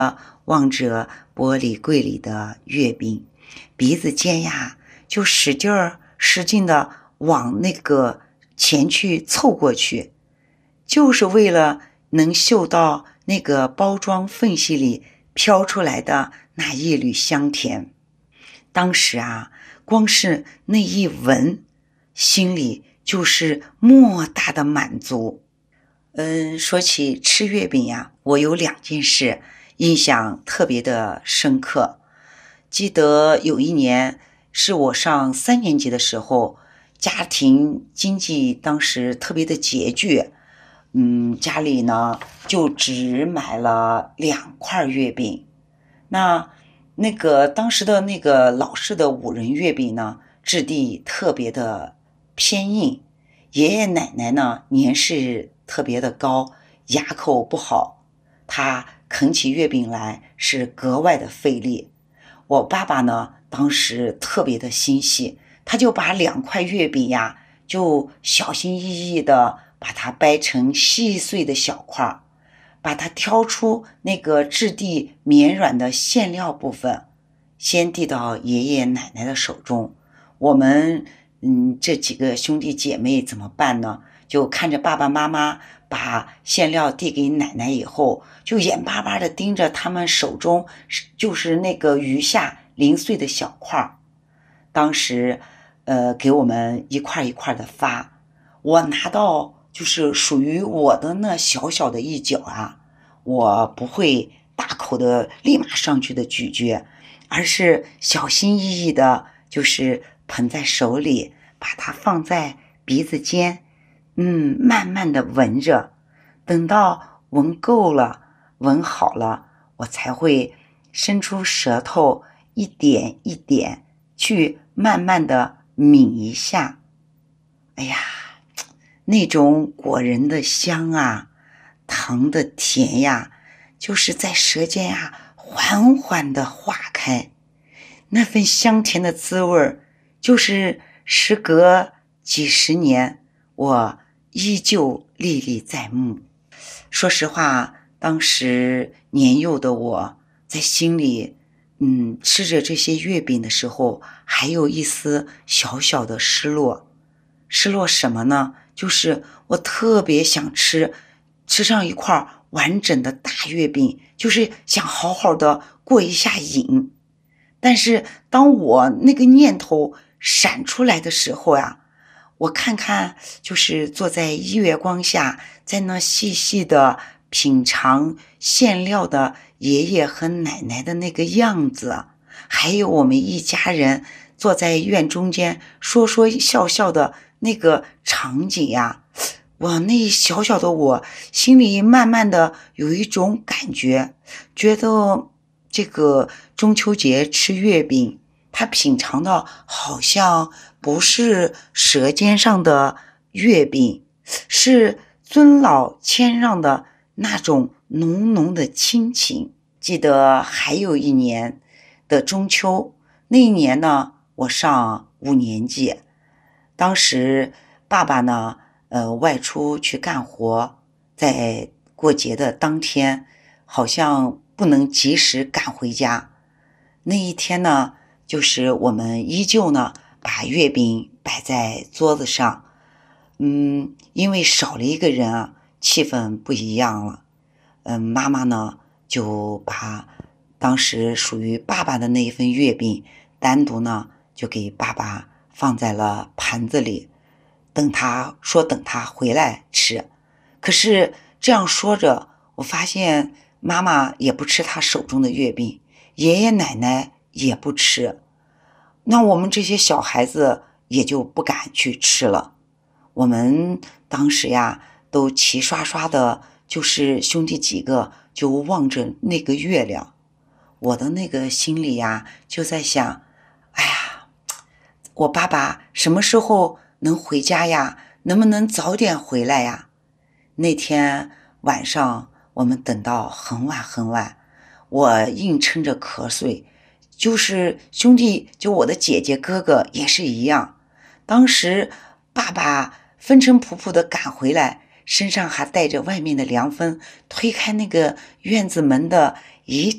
望着玻璃柜里的月饼，鼻子尖呀就使劲的往那个前去凑过去，就是为了能嗅到那个包装缝隙里飘出来的那一缕香甜。当时光是那一闻，心里就是莫大的满足。说起吃月饼我有2件事印象特别的深刻。记得有一年是我上3年级的时候，家庭经济当时特别的拮据，家里呢就只买了2块月饼。那个当时的那个老式的5仁月饼呢，质地特别的偏硬，爷爷奶奶呢年事特别的高，牙口不好，他啃起月饼来是格外的费力。我爸爸呢当时特别的心细，他就把2块月饼就小心翼翼的把它掰成细碎的小块，把它挑出那个质地绵软的馅料部分，先递到爷爷奶奶的手中。我们这几个兄弟姐妹怎么办呢？就看着爸爸妈妈把馅料递给奶奶以后，就眼巴巴的盯着他们手中就是那个余下零碎的小块。当时给我们一块一块的发，我拿到就是属于我的那小小的一角我不会大口的立马上去的咀嚼，而是小心翼翼的就是捧在手里，把它放在鼻子尖，慢慢的闻着，等到闻够了闻好了，我才会伸出舌头一点一点去慢慢的抿一下。哎呀，那种果仁的香糖的甜就是在舌尖缓缓的化开，那份香甜的滋味就是时隔几十年我依旧历历在目。说实话，当时年幼的我在心里吃着这些月饼的时候，还有一丝小小的失落。失落什么呢？就是我特别想吃上一块完整的大月饼，就是想好好的过一下瘾。但是当我那个念头闪出来的时候我看看就是坐在月光下，在那细细的品尝馅料的爷爷和奶奶的那个样子，还有我们一家人坐在院中间说说笑笑的那个场景我那小小的我心里慢慢的有一种感觉，觉得这个中秋节吃月饼，它品尝的好像不是舌尖上的月饼，是尊老谦让的那种浓浓的亲情。记得还有一年的中秋，那一年呢，我上5年级，当时爸爸呢外出去干活，在过节的当天好像不能及时赶回家。那一天呢，就是我们依旧呢把月饼摆在桌子上，因为少了一个人气氛不一样了。妈妈呢就把当时属于爸爸的那一份月饼单独呢就给爸爸放在了盘子里，等他回来吃。可是这样说着，我发现妈妈也不吃他手中的月饼，爷爷奶奶也不吃，那我们这些小孩子也就不敢去吃了。我们当时都齐刷刷的，就是兄弟几个就望着那个月亮。我的那个心里就在想，哎呀，我爸爸什么时候能回家能不能早点回来那天晚上我们等到很晚很晚，我硬撑着瞌睡，就是兄弟，就我的姐姐哥哥也是一样。当时爸爸风尘仆仆的赶回来，身上还带着外面的凉风，推开那个院子门的一